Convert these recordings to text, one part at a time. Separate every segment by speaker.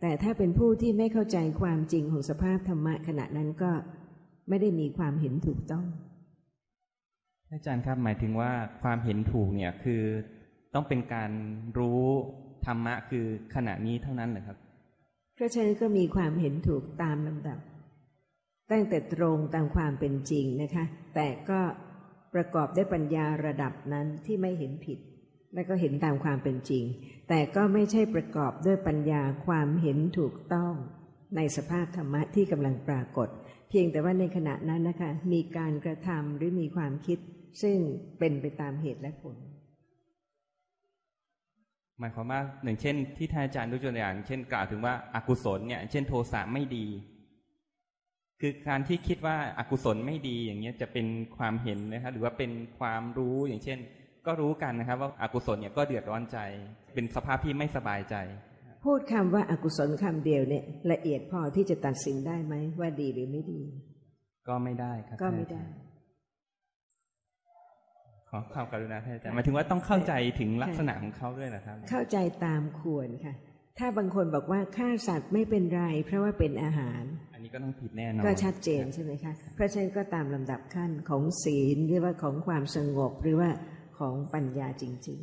Speaker 1: แต่ถ้าเป็นผู้ที่ไม่เข้าใจความจริงของสภาพธรรมะขณะนั้นก็ไม่ได้มีความเห็นถูกต้อง
Speaker 2: อาจารย์ครับหมายถึงว่าความเห็นถูกเนี่ยคือต้องเป็นการรู้ธรรมะคือขณะนี้เท่านั้นเหรอครับ
Speaker 1: เพราะฉะนั้นก็มีความเห็นถูกตามลำดับตั้งแต่ตรงตามความเป็นจริงนะคะแต่ก็ประกอบด้วยปัญญาระดับนั้นที่ไม่เห็นผิดและก็เห็นตามความเป็นจริงแต่ก็ไม่ใช่ประกอบด้วยปัญญาความเห็นถูกต้องในสภาพธรรมะที่กำลังปรากฏเพียงแต่ว่าในขณะนั้นนะคะมีการกระทำหรือมีความคิดซึ่งเป็นไปตามเหตุและผล
Speaker 2: หมายความว่าอย่างเช่นที่ท่านอาจารย์ยกตัวอย่างเช่นกล่าวถึงว่าอกุศลเนี่ยเช่นโทสะไม่ดีคือการที่คิดว่าอกุศลไม่ดีอย่างเงี้ยจะเป็นความเห็นนะครับหรือว่าเป็นความรู้อย่างเช่นก็รู้กันนะครับว่าอกุศลเนี่ยก็เดือดร้อนใจเป็นสภาพที่ไม่สบายใจ
Speaker 1: พูดคำว่าอกุศลคำเดียวเนี่ยละเอียดพอที่จะตัดสินได้ไหมว่าดีหรือไม่ดี
Speaker 2: ก็ไม่ได้ครับ
Speaker 1: ก็ไม่ได้
Speaker 2: ขอความกรุณาท่านอาจารย์หมายถึงว่าต้องเข้าใจถึงลักษณะของเขาด้วยนะครับ
Speaker 1: เข้าใจตามควรค่ะถ้าบางคนบอกว่าฆ่าสัตว์ไม่เป็นไรเพราะว่าเป็นอาหาร
Speaker 2: อันนี้ก็ต้องผิดแน่นอน
Speaker 1: ก็ชัดเจนใช่ไหมคะเพราะฉะนั้นก็ตามลำดับขั้นของศีลหรือว่าของความสงบหรือว่าของปัญญาจริง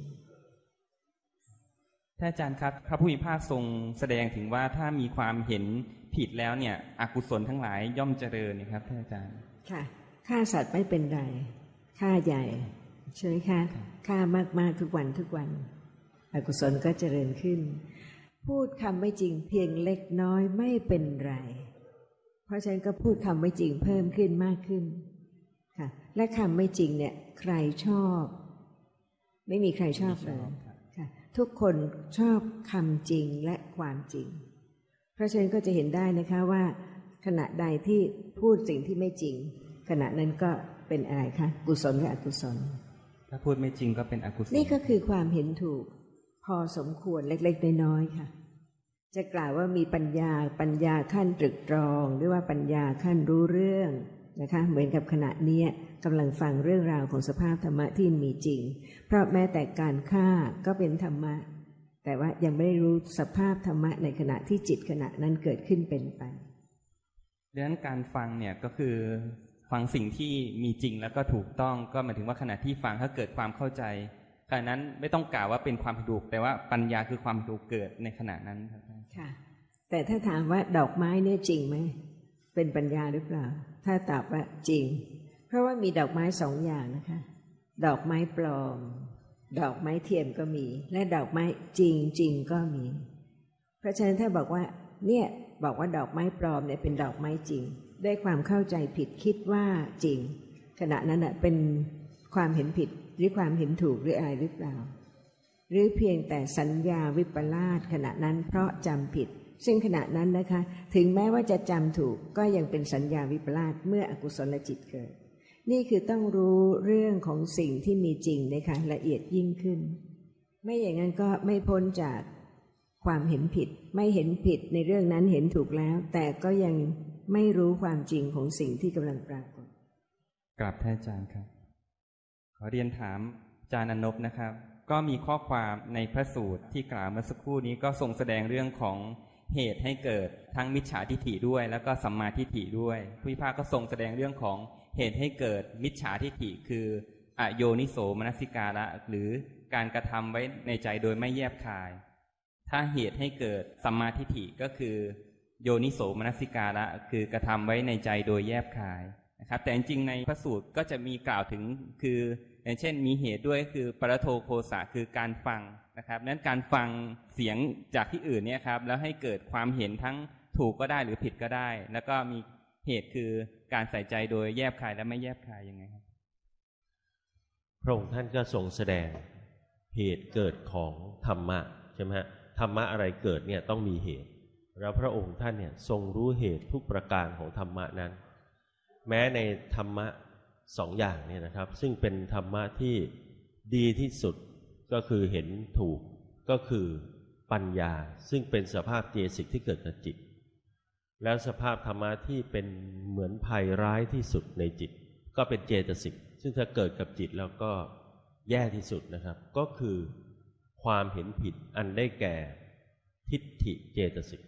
Speaker 2: ๆท่านอาจารย์ครับพระผู้มีพระภาคทรงแสดงถึงว่าถ้ามีความเห็นผิดแล้วเนี่ยอกุศลทั้งหลายย่อมเจริญนะครับท่านอาจารย์
Speaker 1: ค่ะฆ่าสัตว์ไม่เป็นไรฆ่าใหญ่ใช่ไหมคะฆ่ามากๆทุกวันทุกวันอกุศลก็เจริญขึ้นพูดคำไม่จริงเพียงเล็กน้อยไม่เป็นไรเพราะฉะนั้นก็พูดคำไม่จริงเพิ่มขึ้นมากขึ้นค่ะและคำไม่จริงเนี่ยใครชอบไม่มีใครชอบเลยค่ะทุกคนชอบคำจริงและความจริงเพราะฉะนั้นก็จะเห็นได้นะคะว่าขณะใดที่พูดสิ่งที่ไม่จริงขณะนั้นก็เป็นอะไรคะกุศลหรืออกุศล
Speaker 2: ถ้าพูดไม่จริงก็เป็นอกุศล
Speaker 1: นี่ก็คือความเห็นถูกพอสมควรเล็กๆน้อยๆค่ะจะกล่าวว่ามีปัญญาขั้นตรึกตรองหรือว่าปัญญาขั้นรู้เรื่องนะคะเหมือนกับขณะนี้กำลังฟังเรื่องราวของสภาพธรรมะที่มีจริงเพราะแม้แต่การฆ่าก็เป็นธรรมะแต่ว่ายังไม่ได้รู้สภาพธรรมะในขณะที่จิตขณะนั้นเกิดขึ้นเป็นไป
Speaker 2: ดังนั้นการฟังเนี่ยก็คือฟังสิ่งที่มีจริงแล้วก็ถูกต้องก็หมายถึงว่าขณะที่ฟังถ้าเกิดความเข้าใจขณะนั้นไม่ต้องกล่าวว่าเป็นความถูกแต่ว่าปัญญาคือความถูกเกิดในขณะนั้นครับ
Speaker 1: ค่ะแต่ถ้าถามว่าดอกไม้เนี่ยจริงไหมเป็นปัญญาหรือเปล่าถ้าตอบว่าจริงเพราะว่ามีดอกไม้สองอย่างนะคะดอกไม้ปลอมดอกไม้เทียมก็มีและดอกไม้จริงก็มีเพราะฉะนั้นถ้าบอกว่าเนี่ยบอกว่าดอกไม้ปลอมเนี่ยเป็นดอกไม้จริงด้วยความเข้าใจผิดคิดว่าจริงขณะนั้นเป็นความเห็นผิดหรือความเห็นถูกหรืออะไรหรือเปล่าหรือเพียงแต่สัญญาวิปลาสขณะนั้นเพราะจำผิดซึ่งขณะนั้นนะคะถึงแม้ว่าจะจำถูกก็ยังเป็นสัญญาวิปลาสเมื่ออกุศลจิตเกิดนี่คือต้องรู้เรื่องของสิ่งที่มีจริงนะคะละเอียดยิ่งขึ้นไม่อย่างนั้นก็ไม่พ้นจากความเห็นผิดไม่เห็นผิดในเรื่องนั้นเห็นถูกแล้วแต่ก็ยังไม่รู้ความจริงของสิ่งที่กำลังปรากฏ
Speaker 2: กราบท่านอาจารย์ครับขอเรียนถามอาจารย์อนบนะครับก็มีข้อความในพระสูตรที่กล่าวเมื่อสักครู่นี้ก็ทรงแสดงเรื่องของเหตุให้เกิดทั้งมิจฉาทิฏฐิด้วยแล้วก็สัมมาทิฏฐิด้วยผู้พิพากษ์ก็ทรงแสดงเรื่องของเหตุให้เกิดมิจฉาทิฏฐิคืออโยนิโสมนสิการะหรือการกระทำไว้ในใจโดยไม่แยบคายถ้าเหตุให้เกิดสัมมาทิฏฐิก็คือโยนิโสมนสิการะคือกระทำไว้ในใจโดยแยบคายนะครับแต่จริงๆในพระสูตรก็จะมีกล่าวถึงคืออย่างเช่นมีเหตุด้วยคือปรโทโคสะคือการฟังนะครับนั้นการฟังเสียงจากที่อื่นเนี่ยครับแล้วให้เกิดความเห็นทั้งถูกก็ได้หรือผิดก็ได้แล้วก็มีเหตุคือการใส่ใจโดยแยบคายและไม่แยบคายยังไงครับ
Speaker 3: พระองค์ท่านก็ทรงแสดงเหตุเกิดของธรรมะใช่ไหมฮะธรรมะอะไรเกิดเนี่ยต้องมีเหตุแล้วพระองค์ท่านเนี่ยทรงรู้เหตุทุกประการของธรรมะนั้นแม้ในธรรมะสองอย่างเนี่ยนะครับซึ่งเป็นธรรมะที่ดีที่สุดก็คือเห็นถูกก็คือปัญญาซึ่งเป็นสภาพเจสิกที่เกิดกับจิตแล้วสภาพธรรมะที่เป็นเหมือนภัยร้ายที่สุดในจิตก็เป็นเจตสิกซึ่งถ้าเกิดกับจิตแล้วก็แย่ที่สุดนะครับก็คือความเห็นผิดอันได้แก่ทิฏฐิเจตสิก